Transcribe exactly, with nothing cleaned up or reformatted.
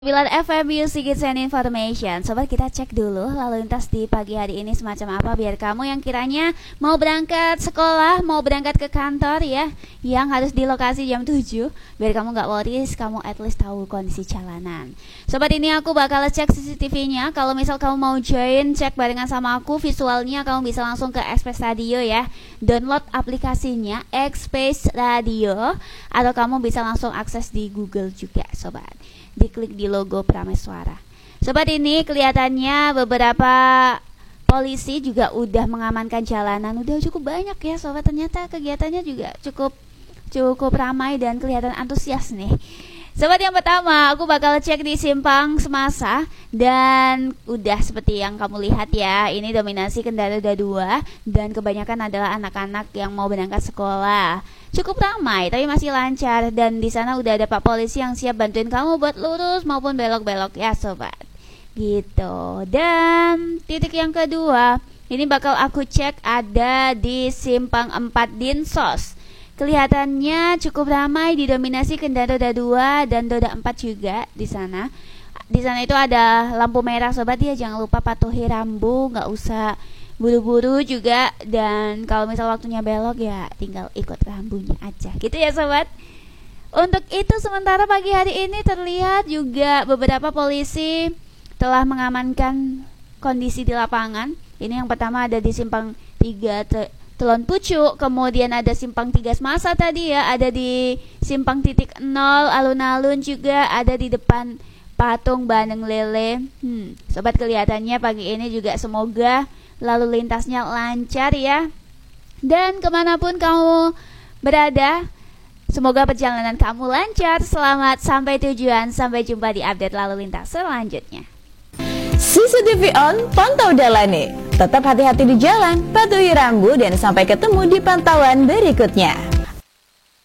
Bilar F M Music Hits and Information. Sobat, kita cek dulu lalu lintas di pagi hari ini semacam apa, biar kamu yang kiranya mau berangkat sekolah, mau berangkat ke kantor ya, yang harus di lokasi jam tujuh, biar kamu gak worries, kamu at least tahu kondisi jalanan. Sobat, ini aku bakal cek C C T V-nya. Kalau misal kamu mau join cek barengan sama aku visualnya, kamu bisa langsung ke Express Radio ya. Download aplikasinya Express Radio, atau kamu bisa langsung akses di Google juga sobat. Diklik di logo Prameswara. Sobat, ini kelihatannya beberapa polisi juga udah mengamankan jalanan. Udah cukup banyak ya sobat, ternyata kegiatannya juga cukup cukup ramai dan kelihatan antusias nih. Sobat, yang pertama aku bakal cek di Simpang Semasa. Dan udah seperti yang kamu lihat ya, ini dominasi kendaraan roda dua dan kebanyakan adalah anak-anak yang mau berangkat sekolah. Cukup ramai tapi masih lancar, dan di sana udah ada Pak Polisi yang siap bantuin kamu buat lurus maupun belok-belok ya sobat. Gitu. Dan titik yang kedua, ini bakal aku cek ada di Simpang empat Dinsos. Kelihatannya cukup ramai, didominasi kendaraan roda dua dan roda empat juga di sana. Di sana itu ada lampu merah sobat ya, jangan lupa patuhi rambu, nggak usah buru-buru juga, dan kalau misal waktunya belok ya tinggal ikut rambunya aja gitu ya sobat. Untuk itu sementara pagi hari ini terlihat juga beberapa polisi telah mengamankan kondisi di lapangan. Ini yang pertama ada di Simpang tiga Telon Pucuk, kemudian ada Simpang tiga Semasa tadi ya, ada di Simpang titik nol alun-alun juga, ada di depan Patung Bandeng Lele. Hmm, sobat, kelihatannya pagi ini juga semoga lalu lintasnya lancar ya. Dan kemanapun kamu berada, semoga perjalanan kamu lancar. Selamat sampai tujuan. Sampai jumpa di update lalu lintas selanjutnya. C C T V on, pantau jalani. Tetap hati-hati di jalan, patuhi rambu, dan sampai ketemu di pantauan berikutnya.